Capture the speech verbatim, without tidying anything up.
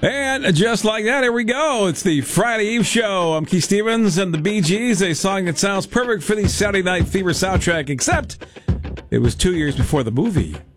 And just like that, here we go. It's the Friday Eve Show. I'm Keith Stevens and the Bee Gees, a song that sounds perfect for the Saturday Night Fever soundtrack, except it was two years before the movie